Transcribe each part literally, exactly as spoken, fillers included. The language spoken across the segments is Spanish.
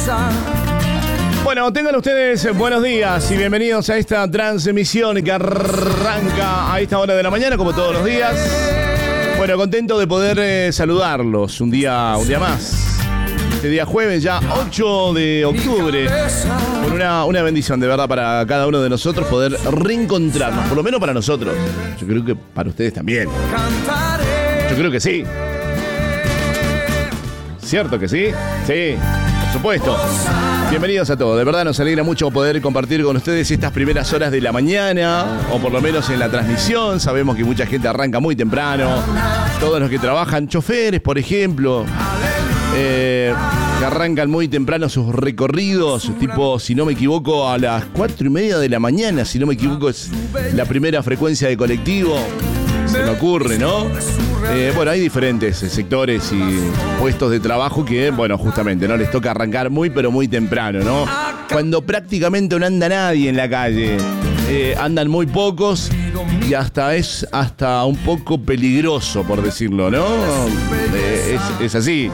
Bueno, tengan ustedes buenos días y bienvenidos a esta transmisión que arranca a esta hora de la mañana, como todos los días. Bueno, contento de poder eh, saludarlos un día, un día más. Este día jueves, ya ocho de octubre. Con una, una bendición de verdad para cada uno de nosotros poder reencontrarnos, por lo menos para nosotros. Yo creo que para ustedes también. Yo creo que sí. ¿Cierto que sí? Sí, por supuesto. Bienvenidos a todos. De verdad nos alegra mucho poder compartir con ustedes estas primeras horas de la mañana, o por lo menos en la transmisión. Sabemos que mucha gente arranca muy temprano. Todos los que trabajan, choferes, por ejemplo, eh, que arrancan muy temprano sus recorridos, tipo, si no me equivoco, a las cuatro y media de la mañana, si no me equivoco, es la primera frecuencia de colectivo. Se me ocurre, ¿no? Eh, bueno, hay diferentes sectores y puestos de trabajo que, bueno, justamente, ¿no? Les toca arrancar muy, pero muy temprano, ¿no? Cuando prácticamente no anda nadie en la calle. Eh, andan muy pocos y hasta es hasta un poco peligroso, por decirlo, ¿no? Eh, es, es así.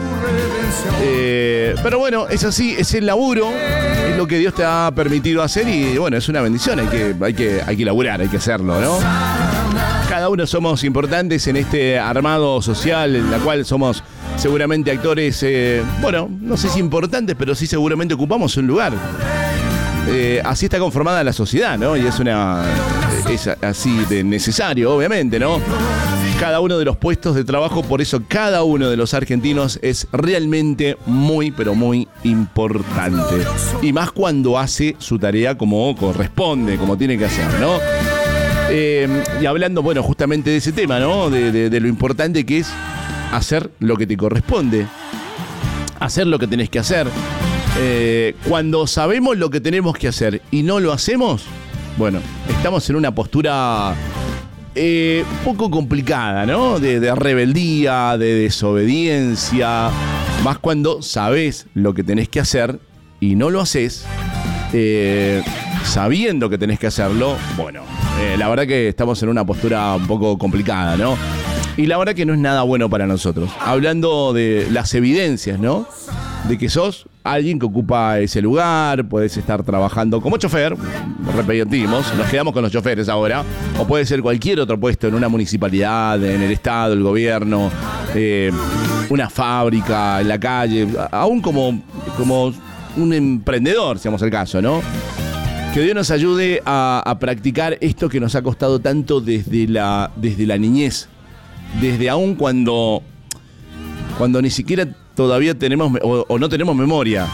Eh, pero bueno, es así, es el laburo, es lo que Dios te ha permitido hacer y, bueno, es una bendición, hay que, hay que, hay que laburar, hay que hacerlo, ¿no? Cada uno somos importantes en este armado social, en la cual somos seguramente actores, eh, bueno, no sé si importantes, pero sí seguramente ocupamos un lugar. Eh, así está conformada la sociedad, ¿no? Y es una es así de necesario, obviamente, ¿no? Cada uno de los puestos de trabajo, por eso cada uno de los argentinos es realmente muy, pero muy importante. Y más cuando hace su tarea como corresponde, como tiene que hacer, ¿no? Eh, y hablando, bueno, justamente de ese tema, ¿no? De, de, de lo importante que es hacer lo que te corresponde. Hacer lo que tenés que hacer. Eh, cuando sabemos lo que tenemos que hacer y no lo hacemos, bueno, estamos en una postura eh, poco complicada, ¿no? De, de rebeldía, de desobediencia. Más cuando sabés lo que tenés que hacer y no lo haces, eh, sabiendo que tenés que hacerlo, bueno, eh, la verdad que estamos en una postura un poco complicada, ¿no? Y la verdad que no es nada bueno para nosotros. Hablando de las evidencias, ¿no? De que sos alguien que ocupa ese lugar, podés estar trabajando como chofer, repetimos, nos quedamos con los choferes ahora, o puede ser cualquier otro puesto en una municipalidad, en el estado, el gobierno, eh, una fábrica, en la calle, aún como, como un emprendedor, si vamos al caso, ¿no? Que Dios nos ayude a, a practicar esto que nos ha costado tanto desde la, desde la niñez, desde aún cuando, cuando ni siquiera todavía tenemos o, o no tenemos memoria.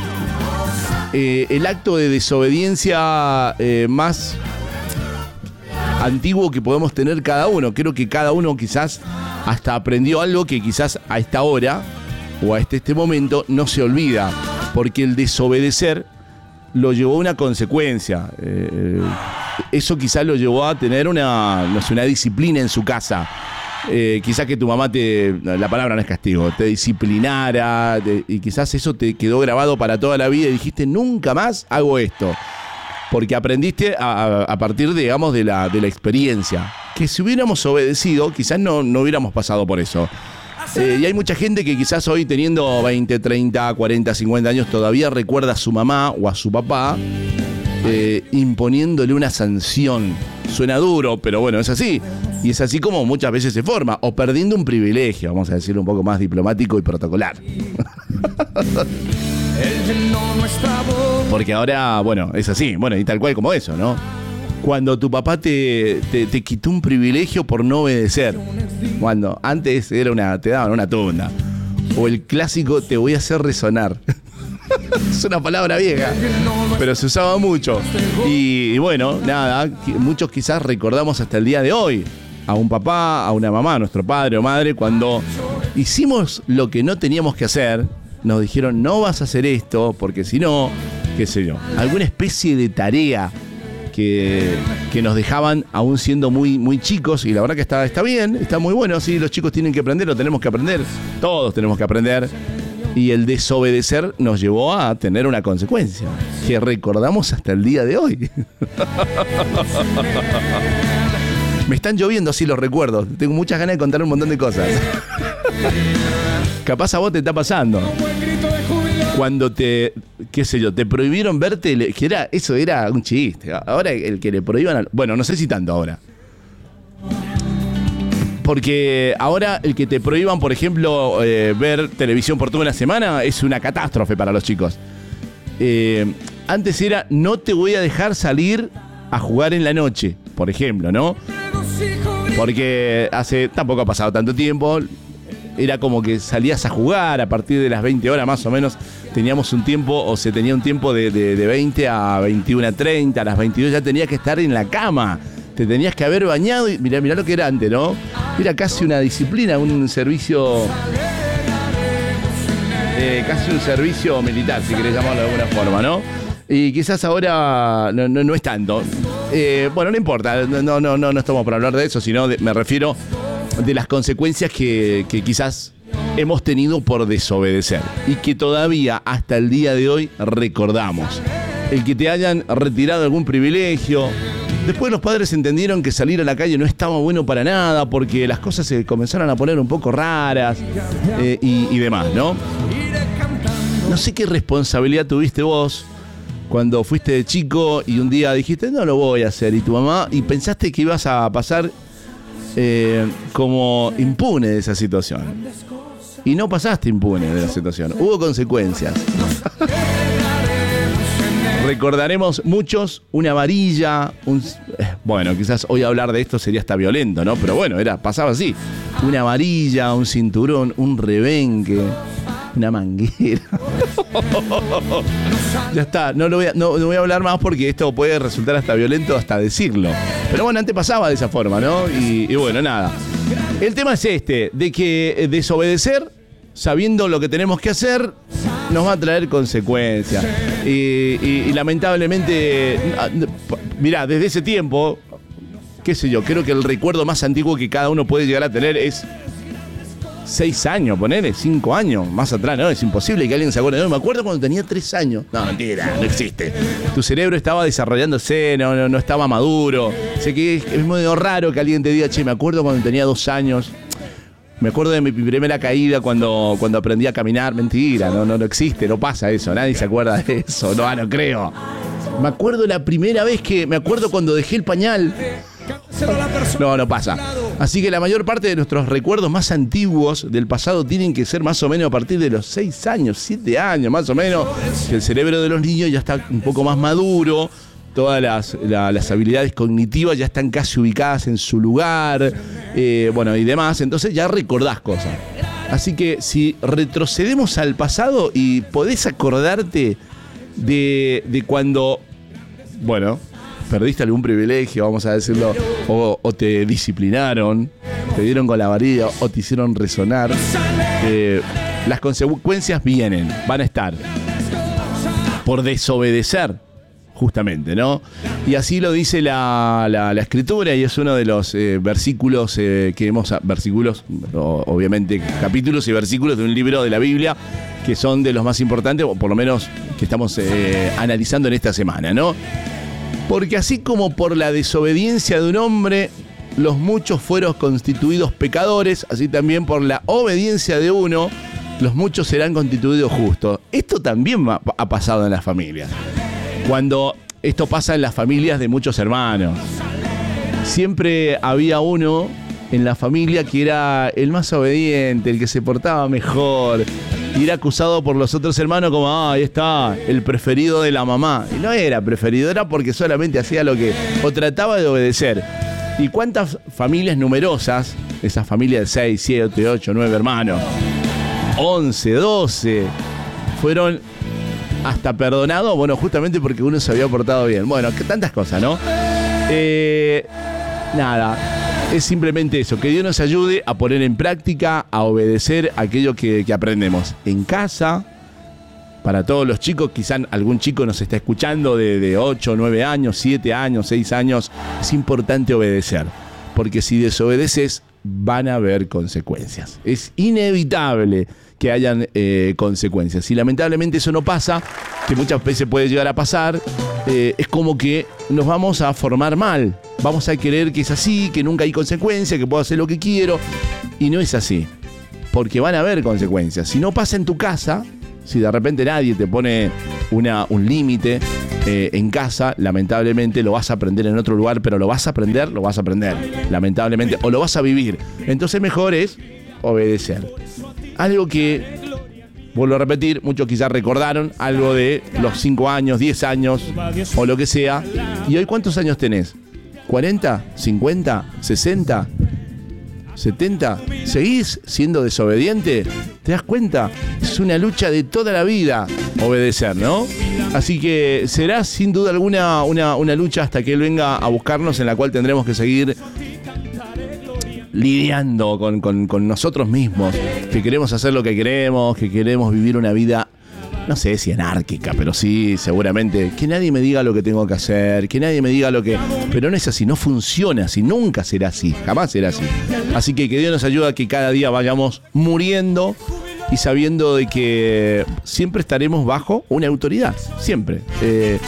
Eh, el acto de desobediencia eh, más antiguo que podemos tener cada uno. Creo que cada uno quizás hasta aprendió algo que quizás a esta hora o a este, este momento no se olvida, porque el desobedecer lo llevó a una consecuencia. Eh, eso quizás lo llevó a tener una, no sé, una disciplina en su casa. Eh, quizás que tu mamá te, la palabra no es castigo, te disciplinara, te, y quizás eso te quedó grabado para toda la vida y dijiste, nunca más hago esto, porque aprendiste a, a partir, digamos, de la, de la experiencia, que si hubiéramos obedecido quizás no, no hubiéramos pasado por eso. Eh, y hay mucha gente que quizás hoy, teniendo veinte, treinta, cuarenta, cincuenta años, todavía recuerda a su mamá o a su papá eh, imponiéndole una sanción. Suena duro, pero bueno, es así. Y es así como muchas veces se forma, o perdiendo un privilegio, vamos a decirlo un poco más diplomático y protocolar. Porque ahora, bueno, es así, bueno, y tal cual como eso, ¿no? Cuando tu papá te, te, te quitó un privilegio por no obedecer. Cuando antes era una, te daban una tunda. O el clásico, te voy a hacer resonar. Es una palabra vieja, pero se usaba mucho. Y, y bueno, nada, muchos quizás recordamos hasta el día de hoy a un papá, a una mamá, a nuestro padre o madre, cuando hicimos lo que no teníamos que hacer, nos dijeron, no vas a hacer esto, porque si no, qué sé yo, alguna especie de tarea que, que nos dejaban aún siendo muy, muy chicos, y la verdad que está, está bien, está muy bueno, sí, los chicos tienen que aprender, lo tenemos que aprender, todos tenemos que aprender. Y el desobedecer nos llevó a tener una consecuencia que recordamos hasta el día de hoy. Me están lloviendo así los recuerdos. Tengo muchas ganas de contar un montón de cosas. Capaz a vos te está pasando. cuando te, qué sé yo, te prohibieron ver tele, que era, eso era un chiste. Ahora el que le prohíban, a, bueno, no sé si tanto ahora. Porque ahora el que te prohíban, por ejemplo, eh, ver televisión por toda una semana es una catástrofe para los chicos. Eh, antes era, no te voy a dejar salir a jugar en la noche, por ejemplo, ¿no? Porque hace, tampoco ha pasado tanto tiempo, era como que salías a jugar a partir de las veinte horas más o menos, teníamos un tiempo, o se tenía un tiempo de, de, de veinte a veintiuno a treinta, a las veintidós ya tenías que estar en la cama. Te tenías que haber bañado y mirá, mirá lo que era antes, ¿no? Era casi una disciplina, un servicio... Eh, casi un servicio militar, si querés llamarlo de alguna forma, ¿no? Y quizás ahora no, no, no es tanto. Eh, bueno, no importa, no, no, no, no estamos para hablar de eso, sino de, me refiero de las consecuencias que, que quizás hemos tenido por desobedecer y que todavía hasta el día de hoy recordamos. El que te hayan retirado algún privilegio. Después los padres entendieron que salir a la calle no estaba bueno para nada porque las cosas se comenzaron a poner un poco raras eh, y, y demás, ¿no? No sé qué responsabilidad tuviste vos cuando fuiste de chico y un día dijiste, no lo voy a hacer, y tu mamá, y pensaste que ibas a pasar eh, como impune de esa situación. Y no pasaste impune de la situación, hubo consecuencias. Recordaremos muchos una varilla, un, eh, bueno, quizás hoy hablar de esto sería hasta violento, ¿no? Pero bueno, era, pasaba así. Una varilla, un cinturón, un rebenque, una manguera. Ya está, no, lo voy a, no, no voy a hablar más porque esto puede resultar hasta violento hasta decirlo. Pero bueno, antes pasaba de esa forma, ¿no? Y, y bueno, nada. El tema es este, de que desobedecer, sabiendo lo que tenemos que hacer, nos va a traer consecuencias. Y, y, y lamentablemente, mirá, desde ese tiempo, qué sé yo, creo que el recuerdo más antiguo que cada uno puede llegar a tener es seis años, ponele, cinco años, más atrás, no, es imposible que alguien se acuerde. No, me acuerdo cuando tenía tres años. No, mentira, no existe. Tu cerebro estaba desarrollándose, no, no, no estaba maduro. Sé que es, es muy raro que alguien te diga, che, me acuerdo cuando tenía dos años. Me acuerdo de mi primera caída cuando, cuando aprendí a caminar. Mentira, no, no, no existe, no pasa eso, nadie se acuerda de eso, no, no creo. Me acuerdo la primera vez que, me acuerdo cuando dejé el pañal. No, no pasa. Así que la mayor parte de nuestros recuerdos más antiguos del pasado tienen que ser más o menos a partir de los seis años, siete años, más o menos, que el cerebro de los niños ya está un poco más maduro. Todas las, la, las habilidades cognitivas ya están casi ubicadas en su lugar, eh, bueno, y demás. Entonces ya recordás cosas. Así que si retrocedemos al pasado y podés acordarte de, de cuando, bueno, perdiste algún privilegio, vamos a decirlo, o, o te disciplinaron, te dieron con la varilla o te hicieron resonar, eh, las consecuencias vienen, van a estar por desobedecer. Justamente, ¿no? Y así lo dice la, la, la escritura y es uno de los eh, versículos eh, que hemos... Versículos, o, obviamente, capítulos y versículos de un libro de la Biblia que son de los más importantes, o por lo menos que estamos eh, analizando en esta semana, ¿no? Porque así como por la desobediencia de un hombre, los muchos fueron constituidos pecadores, así también por la obediencia de uno, los muchos serán constituidos justos. Esto también ha, ha pasado en las familias. Cuando esto pasa en las familias de muchos hermanos, siempre había uno en la familia que era el más obediente, el que se portaba mejor, y era acusado por los otros hermanos como, ah, ahí está, el preferido de la mamá. Y no era preferido, era porque solamente hacía lo que, o trataba de obedecer. ¿Y cuántas familias numerosas, esas familias de seis, siete, ocho, nueve hermanos, once, doce, fueron hasta perdonado, bueno, justamente porque uno se había portado bien? Bueno, que tantas cosas, ¿no? Eh, nada, es simplemente eso, que Dios nos ayude a poner en práctica, a obedecer aquello que, que aprendemos en casa. Para todos los chicos, quizás algún chico nos está escuchando de, de ocho, nueve años, siete años, seis años, es importante obedecer, porque si desobedeces van a haber consecuencias. Es inevitable que hayan eh, consecuencias. Y lamentablemente eso no pasa, que muchas veces puede llegar a pasar, eh, es como que nos vamos a formar mal. Vamos a querer que es así, que nunca hay consecuencias, que puedo hacer lo que quiero. Y no es así, porque van a haber consecuencias. Si no pasa en tu casa, Si de repente nadie te pone una, un límite eh, en casa, lamentablemente lo vas a aprender en otro lugar, pero lo vas a aprender, lo vas a aprender, lamentablemente, o lo vas a vivir. Entonces mejor es obedecer. Algo que, vuelvo a repetir, muchos quizás recordaron, algo de los cinco años, diez años, o lo que sea. ¿Y hoy cuántos años tenés? ¿cuarenta? ¿cincuenta? ¿sesenta? ¿setenta? ¿Seguís siendo desobediente? ¿Te das cuenta? Es una lucha de toda la vida obedecer, ¿no? Así que será sin duda alguna una, una lucha hasta que Él venga a buscarnos, en la cual tendremos que seguir lidiando con, con, con nosotros mismos, que queremos hacer lo que queremos, que queremos vivir una vida, no sé si anárquica, pero sí, seguramente, que nadie me diga lo que tengo que hacer, que nadie me diga lo que... Pero no es así, no funciona así, nunca será así, jamás será así. Así que que Dios nos ayude a que cada día vayamos muriendo y sabiendo de que siempre estaremos bajo una autoridad, siempre. Eh,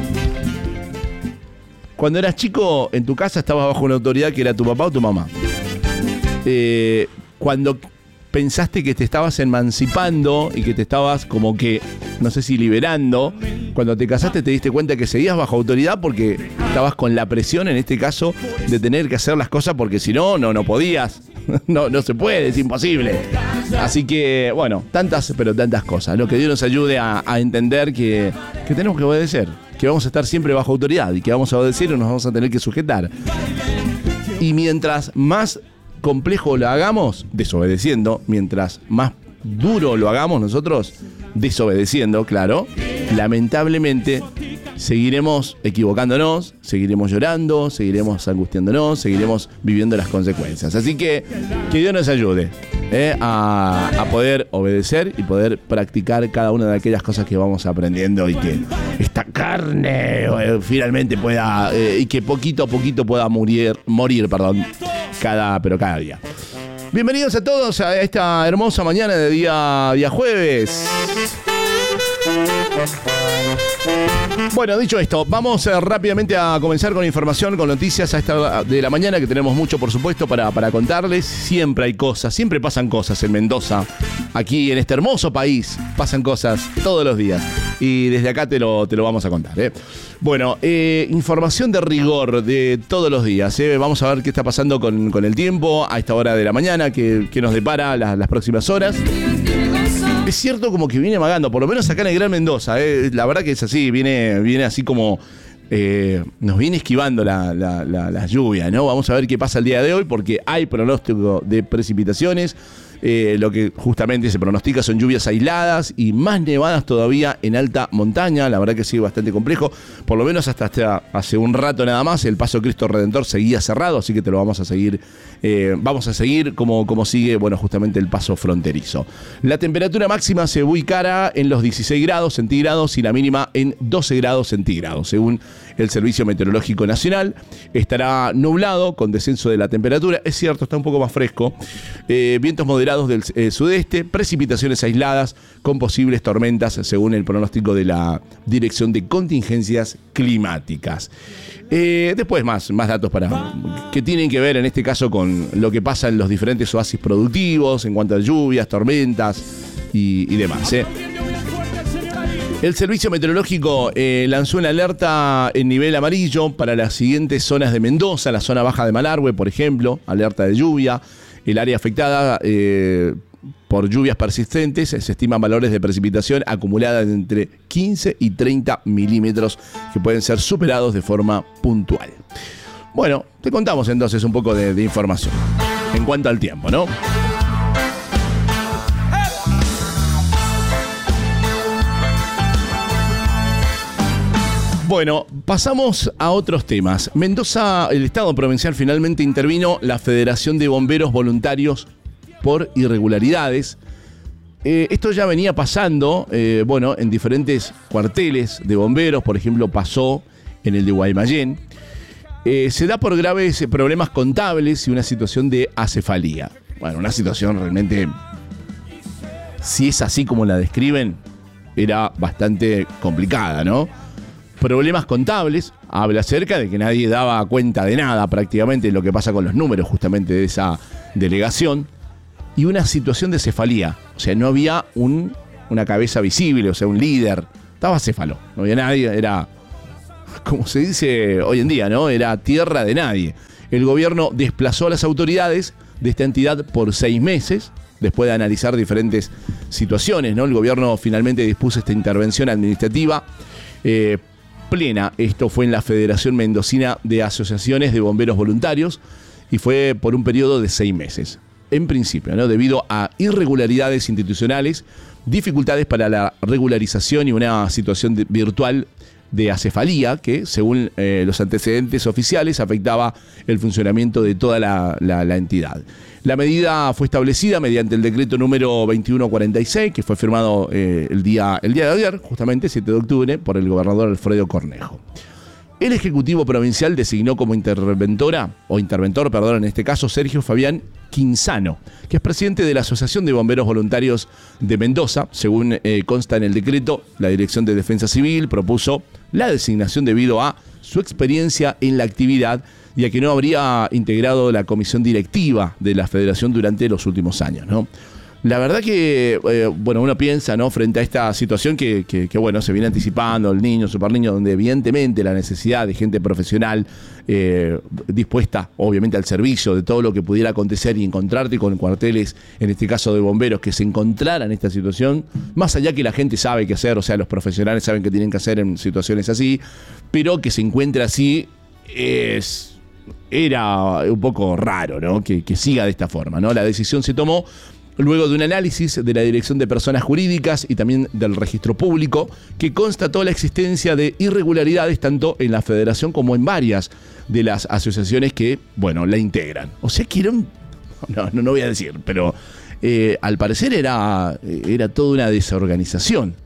cuando eras chico, en tu casa estabas bajo una autoridad que era tu papá o tu mamá. Eh, cuando pensaste que te estabas emancipando y que te estabas como que, no sé si liberando, cuando te casaste te diste cuenta que seguías bajo autoridad porque estabas con la presión, en este caso, de tener que hacer las cosas porque si no, no, no podías. No, no se puede, es imposible. Así que, bueno, tantas, pero tantas cosas, ¿no? Que Dios nos ayude a, a entender que, que tenemos que obedecer, que vamos a estar siempre bajo autoridad y que vamos a obedecer y nos vamos a tener que sujetar. Y mientras más complejo lo hagamos, desobedeciendo, mientras más duro lo hagamos nosotros, desobedeciendo, claro, lamentablemente seguiremos equivocándonos, seguiremos llorando, seguiremos angustiándonos, seguiremos viviendo las consecuencias. Así que que Dios nos ayude eh, a, a poder obedecer y poder practicar cada una de aquellas cosas que vamos aprendiendo y que esta carne eh, finalmente pueda, eh, y que poquito a poquito pueda morir, morir, perdón, cada, pero cada día. Bienvenidos a todos a esta hermosa mañana de día, día jueves. Bueno, dicho esto, vamos eh, rápidamente a comenzar con información, con noticias a esta hora de la mañana, que tenemos mucho, por supuesto, para, para contarles. Siempre hay cosas, siempre pasan cosas en Mendoza. Aquí en este hermoso país pasan cosas todos los días. Y desde acá te lo, te lo vamos a contar. ¿eh? Bueno, eh, información de rigor de todos los días. ¿eh? Vamos a ver qué está pasando con, con el tiempo a esta hora de la mañana, que, que nos depara las, las próximas horas. Es cierto como que viene magando, por lo menos acá en el Gran Mendoza, ¿eh? La verdad que es así, viene, viene así como... Eh, nos viene esquivando la, la, la, la lluvia, ¿no? Vamos a ver qué pasa el día de hoy, porque hay pronóstico de precipitaciones. Eh, lo que justamente se pronostica son lluvias aisladas y más nevadas todavía en alta montaña. La verdad que sigue bastante complejo, por lo menos hasta, hasta hace un rato nada más. El paso Cristo Redentor seguía cerrado, así que te lo vamos a seguir. Eh, vamos a seguir como, como sigue, bueno, justamente el paso fronterizo. La temperatura máxima se ubicará en los dieciséis grados centígrados y la mínima en doce grados centígrados, según el Servicio Meteorológico Nacional. Estará nublado con descenso de la temperatura. Es cierto, está un poco más fresco. Eh, vientos moderados del eh, sudeste, precipitaciones aisladas con posibles tormentas, según el pronóstico de la Dirección de Contingencias Climáticas. Eh, después más, más datos para que tienen que ver en este caso con lo que pasa en los diferentes oasis productivos en cuanto a lluvias, tormentas y, y demás. ¿eh? El Servicio Meteorológico eh, lanzó una alerta en nivel amarillo para las siguientes zonas de Mendoza, la zona baja de Malargüe, por ejemplo, alerta de lluvia. El área afectada eh, por lluvias persistentes se estiman valores de precipitación acumulada de entre quince y treinta milímetros que pueden ser superados de forma puntual. Bueno, te contamos entonces un poco de, de información en cuanto al tiempo, ¿no? Bueno, pasamos a otros temas. Mendoza, el Estado provincial finalmente intervino la Federación de Bomberos Voluntarios por irregularidades. Eh, esto ya venía pasando, eh, bueno, en diferentes cuarteles de bomberos, por ejemplo, pasó en el de Guaymallén. Eh, se da por graves problemas contables y una situación de acefalía. Bueno, una situación realmente, si es así como la describen, era bastante complicada, ¿no? Problemas contables, habla acerca de que nadie daba cuenta de nada prácticamente, lo que pasa con los números justamente de esa delegación, y una situación de cefalía, o sea, no había un una cabeza visible, o sea, un líder. Estaba acéfalo, no había nadie, era, como se dice hoy en día, ¿no? Era tierra de nadie. El gobierno desplazó a las autoridades de esta entidad por seis meses, después de analizar diferentes situaciones, ¿no? El gobierno finalmente dispuso esta intervención administrativa eh, plena. Esto fue en la Federación Mendocina de Asociaciones de Bomberos Voluntarios y fue por un periodo de seis meses. En principio, ¿no? Debido a irregularidades institucionales, dificultades para la regularización y una situación de, virtual de acefalía que, según eh, los antecedentes oficiales, afectaba el funcionamiento de toda la, la, la entidad. La medida fue establecida mediante el decreto número veintiuno cuarenta y seis, que fue firmado eh, el, día, el día de ayer, justamente siete de octubre, por el gobernador Alfredo Cornejo. El Ejecutivo Provincial designó como interventora, o interventor, perdón, en este caso, Sergio Fabián Quinzano, que es presidente de la Asociación de Bomberos Voluntarios de Mendoza. Según eh, consta en el decreto, la Dirección de Defensa Civil propuso la designación debido a su experiencia en la actividad y a que no habría integrado la comisión directiva de la Federación durante los últimos años, ¿no? La verdad que, eh, bueno, uno piensa, ¿no?, frente a esta situación que, que, que, bueno, se viene anticipando, el niño, super niño, donde evidentemente la necesidad de gente profesional eh, dispuesta, obviamente, al servicio de todo lo que pudiera acontecer y encontrarte con cuarteles, en este caso de bomberos, que se encontraran en esta situación, más allá que la gente sabe qué hacer, o sea, los profesionales saben qué tienen que hacer en situaciones así, pero que se encuentre así es... Era un poco raro, ¿no?, que, que siga de esta forma, ¿no? La decisión se tomó luego de un análisis de la Dirección de Personas Jurídicas y también del Registro Público, que constató la existencia de irregularidades tanto en la Federación como en varias de las asociaciones que, bueno, la integran. O sea que era un... No, no, no voy a decir, pero eh, al parecer era, era toda una desorganización.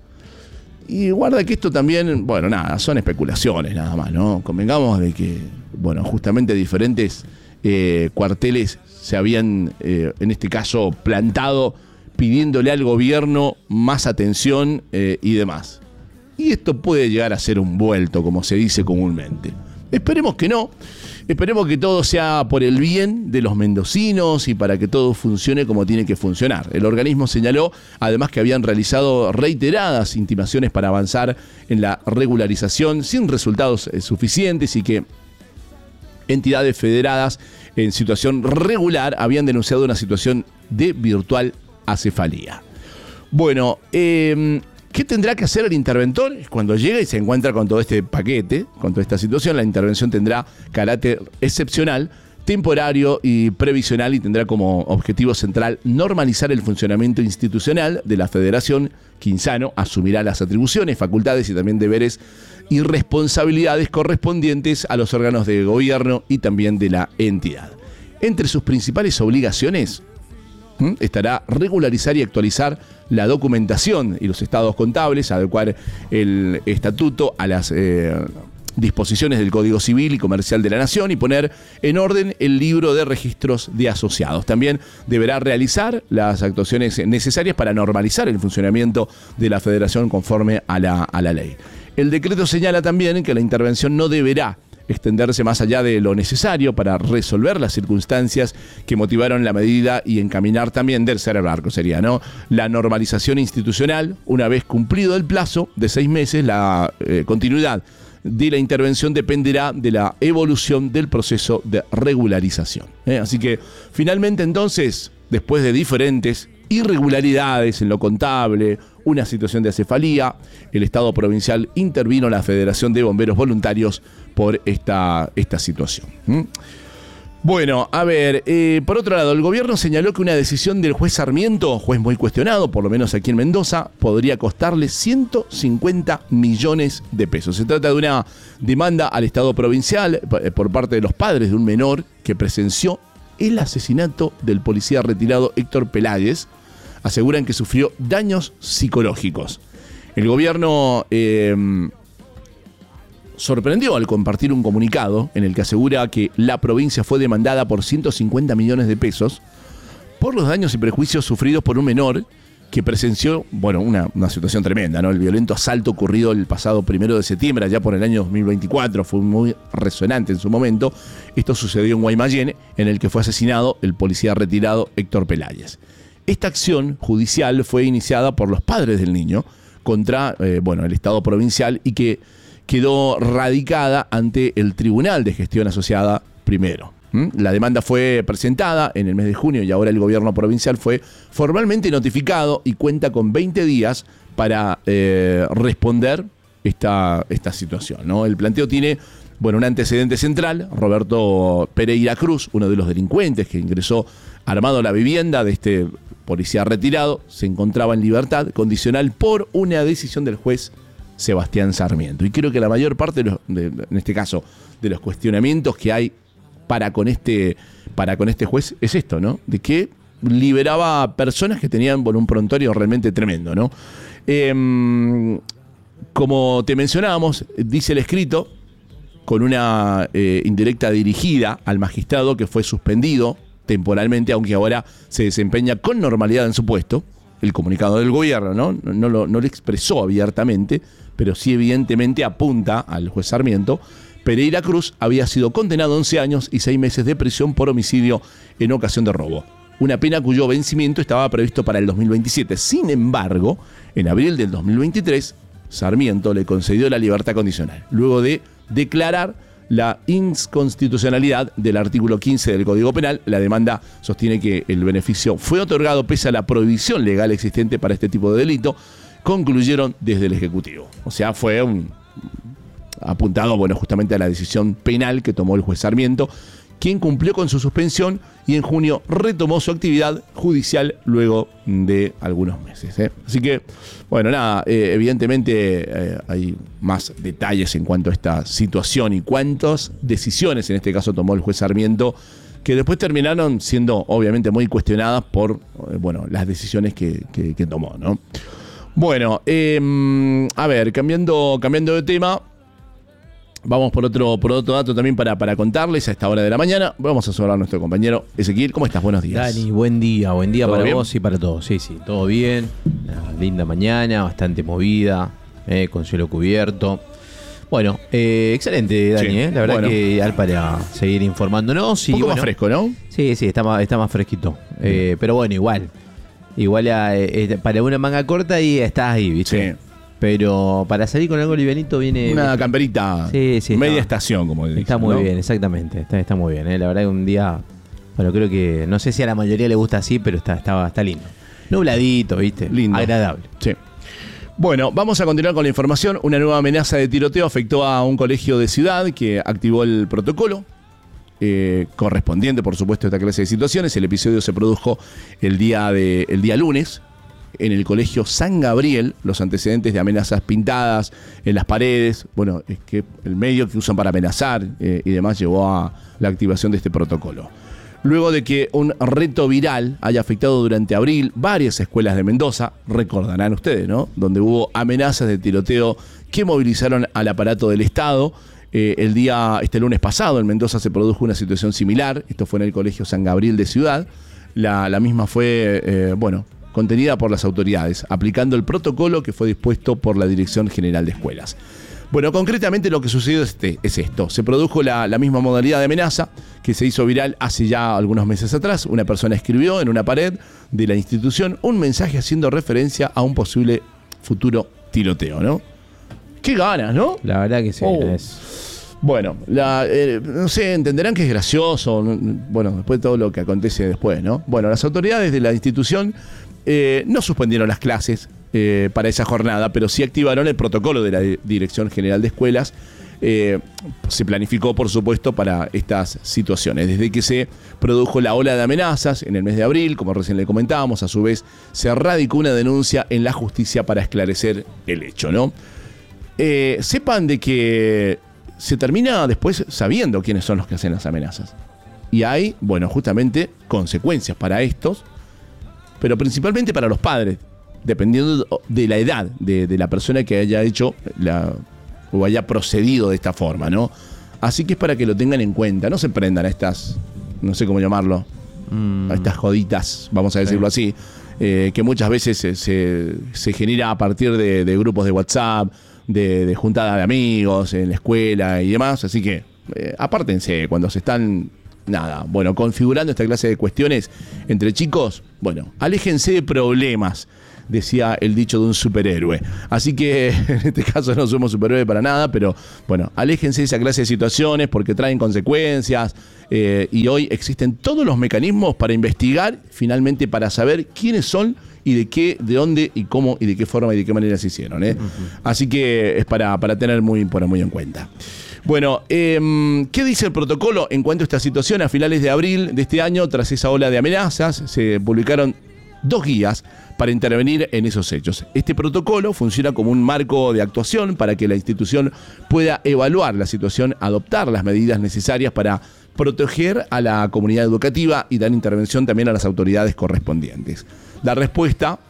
Y guarda que esto también, bueno, nada, son especulaciones nada más, ¿no? Convengamos de que, bueno, justamente diferentes eh, cuarteles se habían, eh, en este caso, plantado pidiéndole al gobierno más atención eh, y demás. Y esto puede llegar a ser un vuelto, como se dice comúnmente. Esperemos que no. Esperemos que todo sea por el bien de los mendocinos y para que todo funcione como tiene que funcionar. El organismo señaló, además, que habían realizado reiteradas intimaciones para avanzar en la regularización sin resultados eh, suficientes y que entidades federadas en situación regular habían denunciado una situación de virtual acefalía. Bueno, eh, ¿qué tendrá que hacer el interventor? Cuando llega y se encuentra con todo este paquete, con toda esta situación, la intervención tendrá carácter excepcional, temporario y previsional y tendrá como objetivo central normalizar el funcionamiento institucional de la Federación. Quinzano asumirá las atribuciones, facultades y también deberes y responsabilidades correspondientes a los órganos de gobierno y también de la entidad. Entre sus principales obligaciones ¿Mm? estará regularizar y actualizar la documentación y los estados contables, adecuar el estatuto a las eh, disposiciones del Código Civil y Comercial de la Nación y poner en orden el libro de registros de asociados. También deberá realizar las actuaciones necesarias para normalizar el funcionamiento de la Federación conforme a la, a la ley. El decreto señala también que la intervención no deberá extenderse más allá de lo necesario para resolver las circunstancias que motivaron la medida y encaminar también del barco, sería, ¿no?, la normalización institucional. Una vez cumplido el plazo de seis meses, la eh, continuidad de la intervención dependerá de la evolución del proceso de regularización. ¿eh? Así que, finalmente, entonces, después de diferentes irregularidades en lo contable, una situación de acefalía, el Estado provincial intervino en la Federación de Bomberos Voluntarios por esta, esta situación. ¿Mm? Bueno, a ver, eh, por otro lado, el gobierno señaló que una decisión del juez Sarmiento, juez muy cuestionado, por lo menos aquí en Mendoza, podría costarle ciento cincuenta millones de pesos. Se trata de una demanda al Estado provincial por parte de los padres de un menor que presenció el asesinato del policía retirado Héctor Peláez. Aseguran que sufrió daños psicológicos. El gobierno eh, sorprendió al compartir un comunicado en el que asegura que la provincia fue demandada por ciento cincuenta millones de pesos por los daños y prejuicios sufridos por un menor que presenció, bueno, una, una situación tremenda, ¿no? El violento asalto ocurrido el pasado primero de septiembre, allá por el año dos mil veinticuatro, fue muy resonante en su momento. Esto sucedió en Guaymallén, en el que fue asesinado el policía retirado Héctor Peláez. Esta acción judicial fue iniciada por los padres del niño contra eh, bueno, el Estado provincial y que quedó radicada ante el Tribunal de Gestión Asociada primero. ¿Mm? La demanda fue presentada en el mes de junio y ahora el gobierno provincial fue formalmente notificado y cuenta con veinte días para eh, responder esta, esta situación, ¿no? El planteo tiene bueno, un antecedente central. Roberto Pereira Cruz, uno de los delincuentes que ingresó armado a la vivienda de este policía retirado, se encontraba en libertad condicional por una decisión del juez Sebastián Sarmiento. Y creo que la mayor parte, de los, de, en este caso, de los cuestionamientos que hay para con este, para con este juez es esto, ¿no? De que liberaba a personas que tenían bueno, un prontuario realmente tremendo, ¿no? Eh, como te mencionábamos, dice el escrito, con una eh, indirecta dirigida al magistrado que fue suspendido temporalmente, aunque ahora se desempeña con normalidad en su puesto. El comunicado del gobierno, ¿no? No, no, lo, no lo expresó abiertamente, pero sí evidentemente apunta al juez Sarmiento. Pereira Cruz había sido condenado a once años y seis meses de prisión por homicidio en ocasión de robo. Una pena cuyo vencimiento estaba previsto para el dos mil veintisiete. Sin embargo, en abril del dos mil veintitrés, Sarmiento le concedió la libertad condicional, luego de declarar la inconstitucionalidad del artículo quince del Código Penal. La demanda sostiene que el beneficio fue otorgado pese a la prohibición legal existente para este tipo de delito, concluyeron desde el Ejecutivo. O sea, fue un apuntado, bueno, justamente a la decisión penal que tomó el juez Sarmiento, quien cumplió con su suspensión y en junio retomó su actividad judicial luego de algunos meses. ¿eh? Así que, bueno, nada, eh, evidentemente eh, hay más detalles en cuanto a esta situación y cuántas decisiones en este caso tomó el juez Sarmiento, que después terminaron siendo obviamente muy cuestionadas por eh, bueno, las decisiones que, que, que tomó, ¿no? Bueno, eh, a ver, cambiando, cambiando de tema. Vamos por otro, por otro dato también para, para contarles a esta hora de la mañana. Vamos a saludar a nuestro compañero Ezequiel. ¿Cómo estás? Buenos días. Dani, buen día. Buen día para bien? vos y para todos. Sí, sí, todo bien. Una linda mañana, bastante movida, eh, con cielo cubierto. Bueno, eh, excelente, Dani. Sí. Eh. La verdad bueno. que ideal para seguir informándonos. Y, un poco bueno, más fresco, ¿no? Sí, sí, está más, está más fresquito. Eh, pero bueno, igual. Igual a, eh, para una manga corta y estás ahí, ¿viste? Sí. Pero para salir con algo livianito viene... Una viene, camperita, sí, sí, media está, estación, como dicen. Está muy ¿no? bien, exactamente. Está, está muy bien. ¿eh? La verdad que un día... Bueno, creo que... No sé si a la mayoría le gusta así, pero está, está, está lindo. Nubladito, ¿viste? Lindo. Agradable. Sí. Bueno, vamos a continuar con la información. Una nueva amenaza de tiroteo afectó a un colegio de Ciudad que activó el protocolo eh, correspondiente, por supuesto, a esta clase de situaciones. El episodio se produjo el día, de, el día lunes en el colegio San Gabriel. Los antecedentes de amenazas pintadas en las paredes, bueno, es que el medio que usan para amenazar eh, y demás llevó a la activación de este protocolo. Luego de que un reto viral haya afectado durante abril varias escuelas de Mendoza, recordarán ustedes, ¿no? Donde hubo amenazas de tiroteo que movilizaron al aparato del Estado. Eh, el día, este lunes pasado, en Mendoza se produjo una situación similar. Esto fue en el colegio San Gabriel de Ciudad. La, la misma fue, eh, bueno, contenida por las autoridades, aplicando el protocolo que fue dispuesto por la Dirección General de Escuelas. Bueno, concretamente lo que sucedió es, este, es esto. Se produjo la, la misma modalidad de amenaza que se hizo viral hace ya algunos meses atrás. Una persona escribió en una pared de la institución un mensaje haciendo referencia a un posible futuro tiroteo, ¿no? ¡Qué ganas!, ¿no? La verdad que sí. Oh. Es... Bueno, la, eh, no sé, entenderán que es gracioso, bueno, después de todo lo que acontece después, ¿no? Bueno, las autoridades de la institución eh, no suspendieron las clases eh, para esa jornada, pero sí activaron el protocolo de la Dirección General de Escuelas. Eh, se planificó, por supuesto, para estas situaciones. Desde que se produjo la ola de amenazas en el mes de abril, como recién le comentábamos, a su vez se radicó una denuncia en la justicia para esclarecer el hecho, ¿no? Eh, sepan de que se termina después sabiendo quiénes son los que hacen las amenazas. Y hay, bueno, justamente consecuencias para estos, pero principalmente para los padres, dependiendo de la edad de, de la persona que haya hecho la, o haya procedido de esta forma, ¿no? Así que es para que lo tengan en cuenta. No se prendan a estas, no sé cómo llamarlo, mm. a estas joditas, vamos a decirlo sí. así, eh, que muchas veces se, se, se genera a partir de, de grupos de WhatsApp, de, de juntada de amigos en la escuela y demás. Así que eh, apártense cuando se están nada, bueno, configurando esta clase de cuestiones entre chicos, bueno, aléjense de problemas, decía el dicho de un superhéroe. Así que en este caso no somos superhéroes para nada, pero bueno, aléjense de esa clase de situaciones porque traen consecuencias eh, y hoy existen todos los mecanismos para investigar, finalmente para saber quiénes son y de qué, de dónde y cómo y de qué forma y de qué manera se hicieron. ¿eh? Uh-huh. Así que es para, para tener muy, muy en cuenta. Bueno, eh, ¿qué dice el protocolo en cuanto a esta situación? A finales de abril de este año, tras esa ola de amenazas, se publicaron dos guías para intervenir en esos hechos. Este protocolo funciona como un marco de actuación para que la institución pueda evaluar la situación, adoptar las medidas necesarias para proteger a la comunidad educativa y dar intervención también a las autoridades correspondientes. La respuesta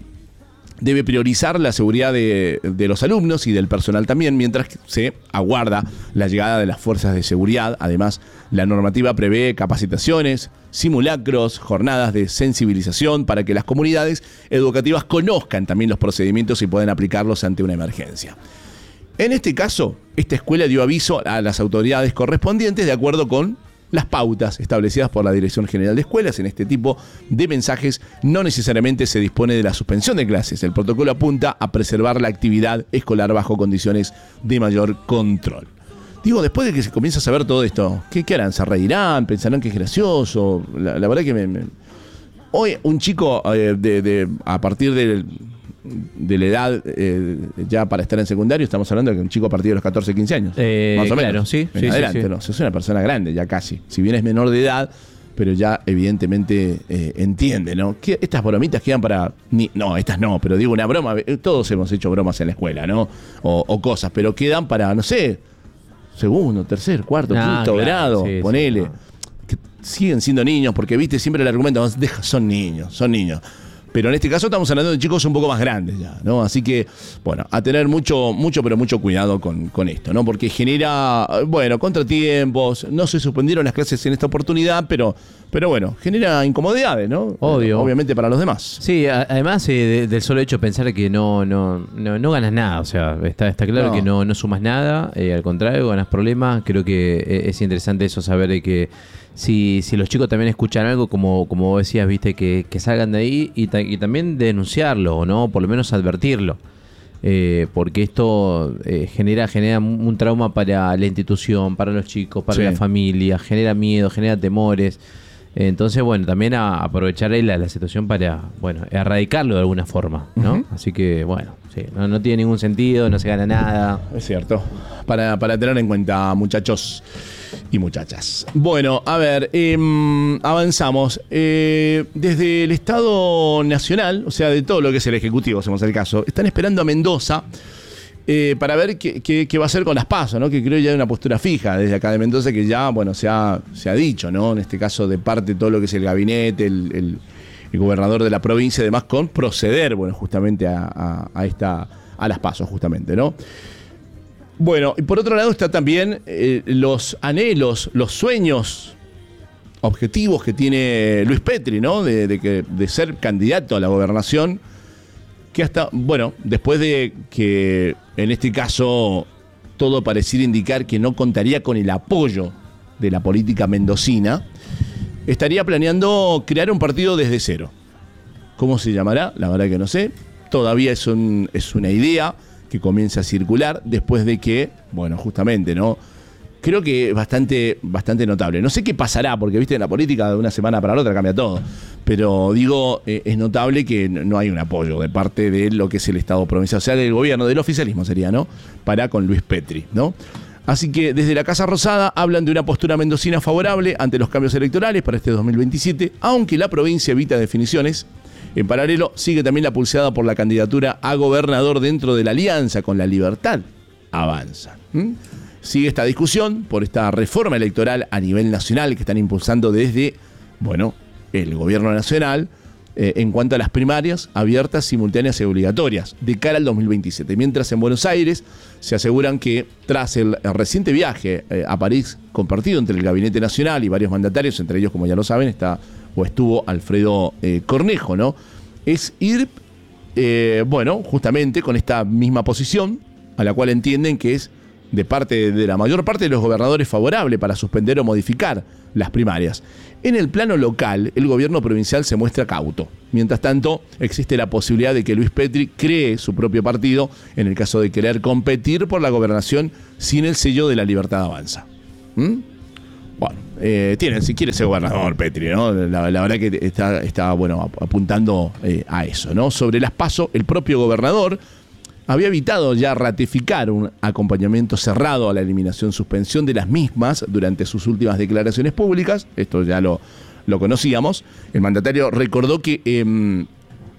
debe priorizar la seguridad de, de los alumnos y del personal también, mientras se aguarda la llegada de las fuerzas de seguridad. Además, la normativa prevé capacitaciones, simulacros, jornadas de sensibilización para que las comunidades educativas conozcan también los procedimientos y puedan aplicarlos ante una emergencia. En este caso, esta escuela dio aviso a las autoridades correspondientes de acuerdo con las pautas establecidas por la Dirección General de Escuelas. En este tipo de mensajes no necesariamente se dispone de la suspensión de clases. El protocolo apunta a preservar la actividad escolar bajo condiciones de mayor control. Digo, después de que se comienza a saber todo esto, ¿qué, qué harán? ¿Se reirán? ¿Pensarán que es gracioso? La, la verdad que me, me... Hoy un chico eh, de, de, a partir del... de la edad eh, ya para estar en secundario, estamos hablando de que un chico a partir de los catorce, quince años, eh, más o claro, menos, sí, en sí, adelante, sí, sí. ¿no? Es una persona grande ya casi, si bien es menor de edad, pero ya evidentemente eh, entiende, ¿no? Que estas bromitas quedan para... Ni, no, estas no, pero digo una broma, todos hemos hecho bromas en la escuela, ¿no? O, o cosas, pero quedan para, no sé, segundo, tercer, cuarto, ah, quinto claro, grado, sí, ponele. Sí, no. Que siguen siendo niños, porque viste siempre el argumento, deja, son niños, son niños. Pero en este caso estamos hablando de chicos un poco más grandes ya, ¿no? Así que, bueno, a tener mucho, mucho, pero mucho cuidado con, con esto, ¿no? Porque genera, bueno, contratiempos, no se suspendieron las clases en esta oportunidad, pero, pero bueno, genera incomodidades, ¿no? Obvio. Obviamente para los demás. Sí, a, además eh, de, del solo hecho de pensar que no, no, no, no ganas nada, o sea, está, está claro no. que no, no sumas nada, eh, al contrario, ganas problemas. Creo que es interesante eso, saber de que Si, si los chicos también escuchan algo, como, como vos decías, viste, que, que salgan de ahí y, ta, y también denunciarlo, ¿no? Por lo menos advertirlo. Eh, porque esto eh, genera, genera un trauma para la institución, para los chicos, para sí. la familia, genera miedo, genera temores. Eh, entonces, bueno, también a aprovechar la, la situación para, bueno, erradicarlo de alguna forma, ¿no? Uh-huh. Así que, bueno, sí, no, no tiene ningún sentido, no se gana nada. Es cierto. Para, para tener en cuenta, muchachos y muchachas. Bueno, a ver, eh, avanzamos. Eh, desde el Estado Nacional, o sea, de todo lo que es el Ejecutivo, hacemos el caso, están esperando a Mendoza eh, para ver qué, qué, qué va a hacer con las PASO, ¿no? Que creo ya hay una postura fija desde acá de Mendoza que ya, bueno, se ha, se ha dicho, ¿no? En este caso, de parte de todo lo que es el gabinete, el, el, el gobernador de la provincia y demás, con proceder, bueno, justamente a, a, a, esta, a las PASO, justamente, ¿no? Bueno, y por otro lado está también eh, los anhelos, los sueños, objetivos que tiene Luis Petri, ¿no? De, de, que, de ser candidato a la gobernación, que hasta, bueno, después de que en este caso todo pareciera indicar que no contaría con el apoyo de la política mendocina, estaría planeando crear un partido desde cero. ¿Cómo se llamará? La verdad que no sé. Todavía es, un, es una idea que comienza a circular después de que, bueno, justamente, ¿no? Creo que es bastante, bastante notable. No sé qué pasará, porque, viste, en la política de una semana para la otra cambia todo. Pero, digo, eh, es notable que no hay un apoyo de parte de lo que es el Estado provincial, o sea, del gobierno, del oficialismo sería, ¿no? Para con Luis Petri, ¿no? Así que desde la Casa Rosada hablan de una postura mendocina favorable ante los cambios electorales para este dos mil veintisiete, aunque la provincia evita definiciones. En paralelo, sigue también la pulseada por la candidatura a gobernador dentro de la alianza con La Libertad Avanza. ¿Mm? Sigue esta discusión por esta reforma electoral a nivel nacional que están impulsando desde, bueno, el gobierno nacional eh, en cuanto a las primarias abiertas, simultáneas y obligatorias de cara al dos mil veintisiete. Mientras en Buenos Aires se aseguran que tras el, el reciente viaje eh, a París compartido entre el Gabinete Nacional y varios mandatarios, entre ellos, como ya lo saben, está o estuvo Alfredo eh, Cornejo, ¿no? Es ir, eh, bueno, justamente con esta misma posición, a la cual entienden que es de parte de la mayor parte de los gobernadores favorable para suspender o modificar las primarias. En el plano local, el gobierno provincial se muestra cauto. Mientras tanto, existe la posibilidad de que Luis Petri cree su propio partido en el caso de querer competir por la gobernación sin el sello de La Libertad Avanza. ¿Mm? Bueno, eh, tiene, si quiere ser gobernador Petri, ¿no? La, la verdad que está, está bueno, apuntando eh, a eso, ¿no? Sobre las PASO, el propio gobernador había evitado ya ratificar un acompañamiento cerrado a la eliminación suspensión de las mismas durante sus últimas declaraciones públicas. Esto ya lo, lo conocíamos. El mandatario recordó que eh, en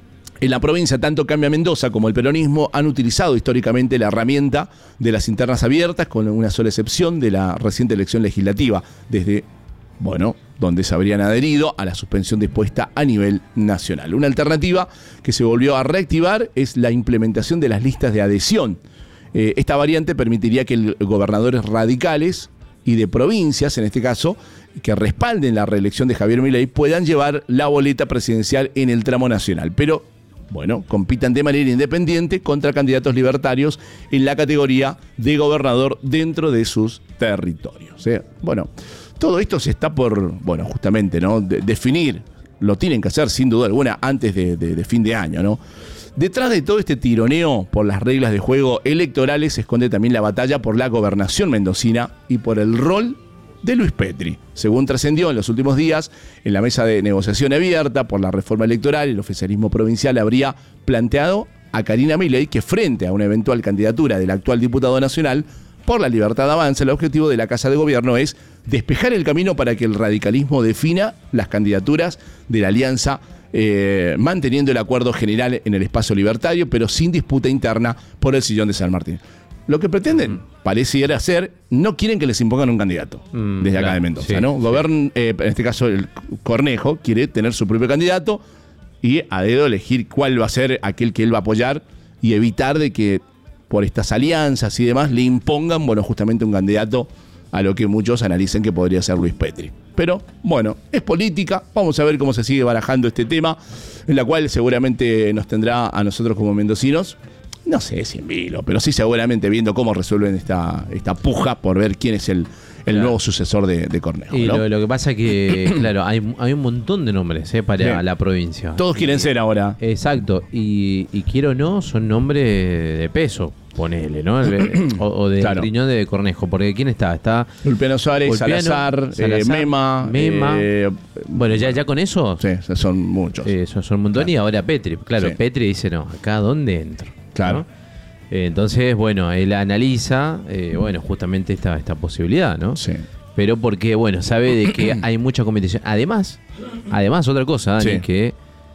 la provincia tanto Cambia Mendoza como el peronismo han utilizado históricamente la herramienta de las internas abiertas, con una sola excepción de la reciente elección legislativa, desde, bueno, donde se habrían adherido a la suspensión dispuesta a nivel nacional. Una alternativa que se volvió a reactivar es la implementación de las listas de adhesión. Eh, esta variante permitiría que el, gobernadores radicales y de provincias, en este caso, que respalden la reelección de Javier Milei, puedan llevar la boleta presidencial en el tramo nacional. Pero, bueno, compitan de manera independiente contra candidatos libertarios en la categoría de gobernador dentro de sus territorios. ¿eh? Bueno, todo esto se está por, bueno, justamente, ¿no? De, definir, lo tienen que hacer sin duda alguna antes de, de, de fin de año, ¿no? Detrás de todo este tironeo por las reglas de juego electorales se esconde también la batalla por la gobernación mendocina y por el rol de Luis Petri. Según trascendió en los últimos días, en la mesa de negociación abierta por la reforma electoral, el oficialismo provincial habría planteado a Karina Milei que frente a una eventual candidatura del actual diputado nacional por La Libertad Avanza, el objetivo de la Casa de Gobierno es despejar el camino para que el radicalismo defina las candidaturas de la alianza, eh, manteniendo el acuerdo general en el espacio libertario, pero sin disputa interna por el sillón de San Martín. Lo que pretenden, mm. pareciera ser, no quieren que les impongan un candidato mm, desde acá claro, de Mendoza, sí, ¿no? Gobern, eh, en este caso el Cornejo quiere tener su propio candidato y a dedo elegir cuál va a ser aquel que él va a apoyar y evitar de que por estas alianzas y demás le impongan, bueno, justamente un candidato a lo que muchos analicen que podría ser Luis Petri. Pero, bueno, es política, vamos a ver cómo se sigue barajando este tema, en la cual seguramente nos tendrá a nosotros como mendocinos, no sé si en vilo, pero sí seguramente viendo cómo resuelven esta, esta puja por ver quién es el, el claro. nuevo sucesor de, de Cornejo. Y ¿no? lo, lo que pasa es que, claro, hay, hay un montón de nombres eh, para sí. la provincia. Todos quieren y, ser ahora. Exacto, y, y quiero o no, son nombres de peso. Ponele, ¿no? El, o, o de claro. riñón de Cornejo, porque ¿quién está? Está Ulpiano Suárez, Ulpiano, Salazar, Salazar eh, Mema. Mema. Eh, bueno, ya, ya con eso. Sí, son muchos. Eh, son, son un montón claro. y ahora Petri. Claro, sí. Petri dice, no, ¿acá dónde entro? Claro. ¿No? Eh, entonces, bueno, él analiza, eh, bueno, justamente esta, esta posibilidad, ¿no? Sí. Pero porque, bueno, sabe de que hay mucha competición. Además, además, otra cosa, Dani, sí. que.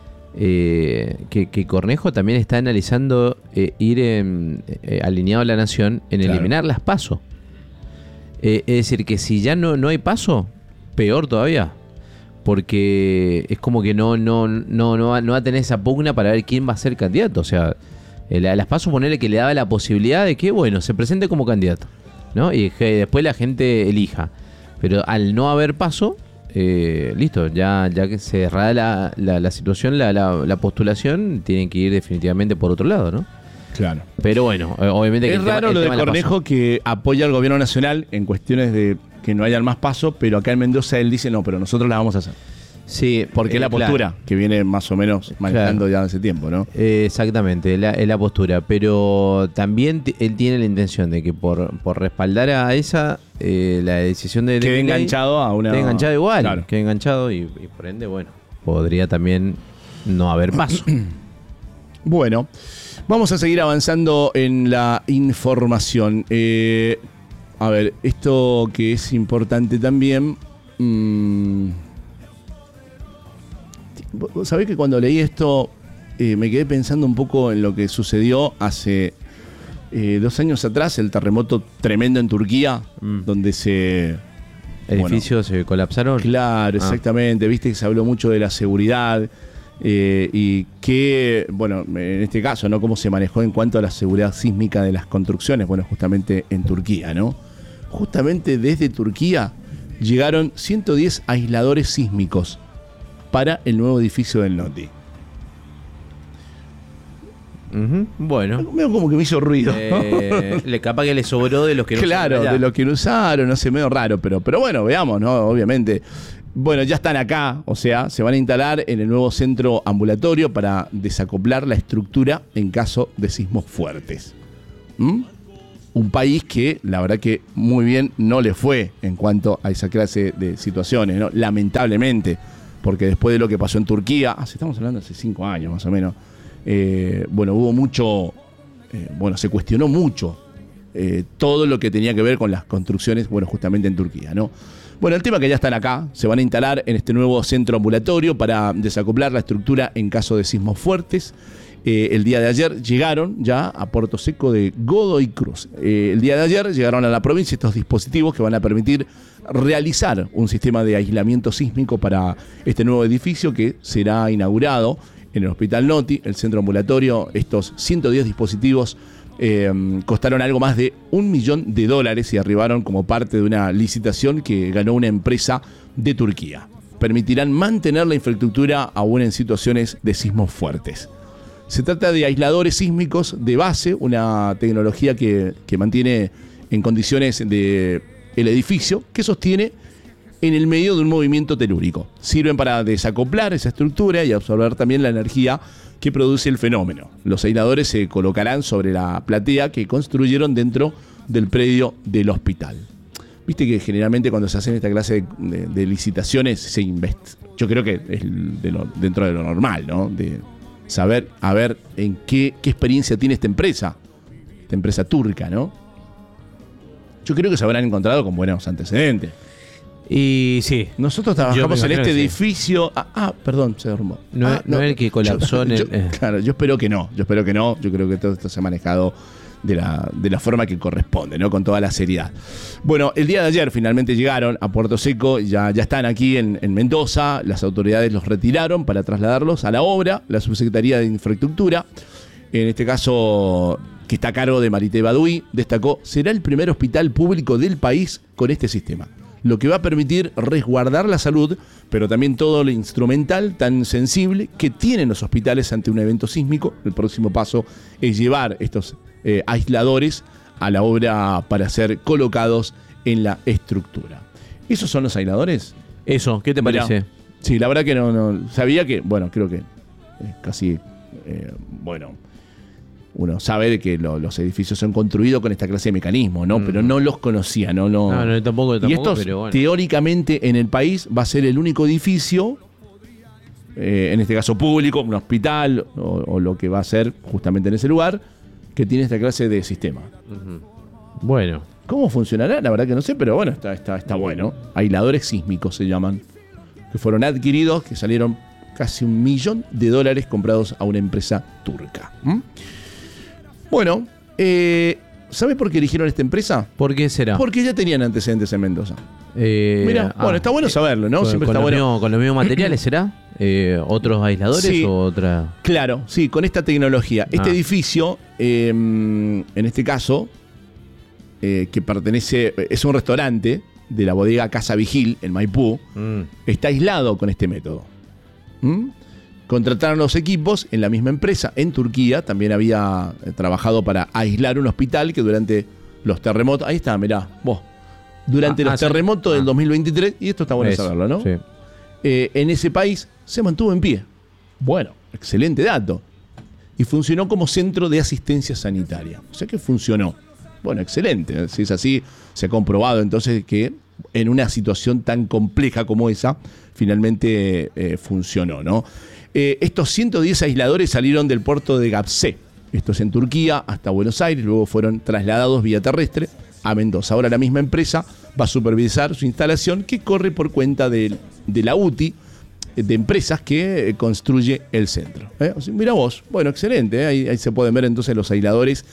Eh, que, que Cornejo también está analizando eh, ir en, eh, alineado a la nación en claro. eliminar las PASO. Eh, es decir, que si ya no, no hay PASO, peor todavía. Porque es como que no, no, no, no, va, no va a tener esa pugna para ver quién va a ser candidato. O sea, eh, las PASO ponerle que le daba la posibilidad de que, bueno, se presente como candidato, ¿no? Y que después la gente elija. Pero al no haber PASO, Eh, listo, ya, ya que se cerrada la, la, la situación, la, la, la postulación, tienen que ir definitivamente por otro lado, ¿no? Claro. Pero bueno, obviamente que es el raro tema, lo el de tema Cornejo que apoya al gobierno nacional en cuestiones de que no hayan más paso, pero acá en Mendoza él dice no, pero nosotros la vamos a hacer. Sí, porque eh, es la postura claro. que viene más o menos manejando claro. ya hace tiempo, ¿no? Eh, exactamente, es la, la postura. Pero también t- él tiene la intención de que por, por respaldar a esa, eh, la decisión de... Quede enganchado a una... Quede enganchado igual, claro. quede enganchado y, y por ende, bueno, podría también no haber paso. Bueno, vamos a seguir avanzando en la información. Eh, a ver, esto que es importante también... Mmm, ¿Sabés que cuando leí esto eh, me quedé pensando un poco en lo que sucedió hace eh, dos años atrás, el terremoto tremendo en Turquía, mm. donde se... ¿Edificios bueno, se colapsaron? Claro, ah. exactamente. Viste que se habló mucho de la seguridad eh, y que, bueno, en este caso, ¿no? Cómo se manejó en cuanto a la seguridad sísmica de las construcciones, bueno, justamente en Turquía, ¿no? Justamente desde Turquía llegaron ciento diez aisladores sísmicos para el nuevo edificio del Noti. Uh-huh. Bueno. Medio como que me hizo ruido. Eh, le capaz que le sobró de los que no Claro, usaron allá. de los que no usaron, no sé, medio raro, pero, pero bueno, veamos, ¿no? Obviamente. Bueno, ya están acá, o sea, se van a instalar en el nuevo centro ambulatorio para desacoplar la estructura en caso de sismos fuertes. ¿Mm? Un país que, la verdad que muy bien no le fue en cuanto a esa clase de situaciones, ¿no? Lamentablemente, porque después de lo que pasó en Turquía, hace, estamos hablando hace cinco años más o menos, eh, bueno, hubo mucho, eh, bueno, se cuestionó mucho eh, todo lo que tenía que ver con las construcciones, bueno, justamente en Turquía, ¿no? Bueno, el tema es que ya están acá, se van a instalar en este nuevo centro ambulatorio para desacoplar la estructura en caso de sismos fuertes. Eh, el día de ayer llegaron ya a Puerto Seco de Godoy Cruz. Eh, el día de ayer llegaron a la provincia estos dispositivos que van a permitir realizar un sistema de aislamiento sísmico para este nuevo edificio que será inaugurado en el Hospital Noti, el centro ambulatorio. Estos ciento diez dispositivos Eh, costaron algo más de un millón de dólares y arribaron como parte de una licitación que ganó una empresa de Turquía. Permitirán mantener la infraestructura aún en situaciones de sismos fuertes. Se trata de aisladores sísmicos de base, una tecnología que, que mantiene en condiciones de el edificio que sostiene en el medio de un movimiento telúrico. Sirven para desacoplar esa estructura y absorber también la energía que produce el fenómeno. Los aisladores se colocarán sobre la platea que construyeron dentro del predio del hospital. Viste que generalmente cuando se hacen esta clase de, de, de licitaciones se invest. Yo creo que es de lo, dentro de lo normal, ¿no? De saber a ver en qué, qué experiencia tiene esta empresa, esta empresa turca, ¿no? Yo creo que se habrán encontrado con buenos antecedentes. Y sí. Nosotros trabajamos en este edificio. Ah, ah, perdón, se derrumbó. No, ah, no, no es el que colapsó yo, en el. Yo, claro, yo espero que no. Yo espero que no. Yo creo que todo esto se ha manejado de la, de la forma que corresponde, ¿no? Con toda la seriedad. Bueno, el día de ayer finalmente llegaron a Puerto Seco. Ya, ya están aquí en, en Mendoza. Las autoridades los retiraron para trasladarlos a la obra. La Subsecretaría de Infraestructura, en este caso, que está a cargo de Marité Baduy, destacó: será el primer hospital público del país con este sistema, lo que va a permitir resguardar la salud, pero también todo lo instrumental tan sensible que tienen los hospitales ante un evento sísmico. El próximo paso es llevar estos eh, aisladores a la obra para ser colocados en la estructura. ¿Esos son los aisladores? Eso, ¿qué te Mirá, parece? Sí, la verdad que no, no sabía que, bueno, creo que eh, casi, eh, bueno... Uno sabe de que lo, los edificios son construidos con esta clase de mecanismos, ¿no? Mm. Pero no los conocía, ¿no? No, no, no tampoco, tampoco. Y estos, pero bueno, teóricamente, en el país va a ser el único edificio, eh, en este caso público, un hospital, o, o lo que va a ser justamente en ese lugar, que tiene esta clase de sistema. Uh-huh. Bueno. ¿Cómo funcionará? La verdad que no sé, pero bueno, está, está, está bueno. Aisladores sísmicos se llaman, que fueron adquiridos, que salieron casi un millón de dólares comprados a una empresa turca. ¿Mm? Bueno, eh, ¿sabes por qué eligieron esta empresa? ¿Por qué será? Porque ya tenían antecedentes en Mendoza. Eh, Mira, ah, bueno, está bueno saberlo, ¿no? Con, Siempre con está los bueno. Mismos, ¿Con los mismos materiales será? Eh, ¿Otros aisladores sí, o otra? Claro, sí, con esta tecnología. Este ah. edificio, eh, en este caso, eh, que pertenece, es un restaurante de la bodega Casa Vigil, en Maipú, mm. está aislado con este método. ¿Mm? Contrataron los equipos en la misma empresa en Turquía. También había eh, trabajado para aislar un hospital que durante los terremotos... Ahí está, mirá, vos. Durante ah, los ah, terremotos sí. del dos mil veintitrés, y esto está bueno Eso, saberlo, ¿no? Sí. Eh, en ese país se mantuvo en pie. Bueno, excelente dato. Y funcionó como centro de asistencia sanitaria. O sea que funcionó. Bueno, excelente. Si es así, se ha comprobado entonces que en una situación tan compleja como esa, finalmente eh, funcionó, ¿no? Eh, estos ciento diez aisladores salieron del puerto de Gapse, esto es en Turquía, hasta Buenos Aires, luego fueron trasladados vía terrestre a Mendoza. Ahora la misma empresa va a supervisar su instalación, que corre por cuenta de, de la U T I, de empresas que eh, construye el centro. ¿Eh? O sea, mira vos, bueno, excelente, ¿eh? ahí, ahí se pueden ver entonces los aisladores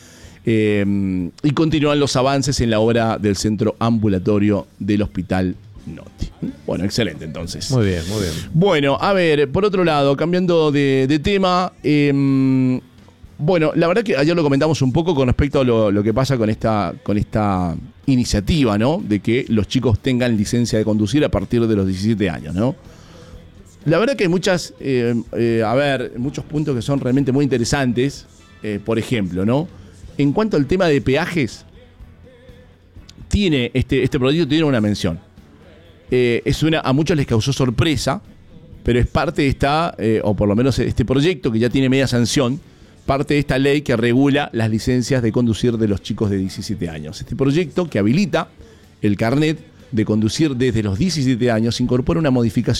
eh, y continúan los avances en la obra del centro ambulatorio del Hospital Noti. Bueno, excelente entonces. Muy bien, muy bien. Bueno, a ver, por otro lado, cambiando de, de tema, eh, bueno, la verdad que ayer lo comentamos un poco con respecto a lo, lo que pasa con esta, con esta iniciativa, ¿no? De que los chicos tengan licencia de conducir a partir de los diecisiete años, ¿no? La verdad que hay muchas, eh, eh, a ver, muchos puntos que son realmente muy interesantes, eh, por ejemplo, ¿no? En cuanto al tema de peajes, tiene este, este proyecto tiene una mención. Eh, es una, a muchos les causó sorpresa, pero es parte de esta, eh, o por lo menos este proyecto que ya tiene media sanción, parte de esta ley que regula las licencias de conducir de los chicos de diecisiete años. Este proyecto que habilita el carnet de conducir desde los diecisiete años incorpora una modificación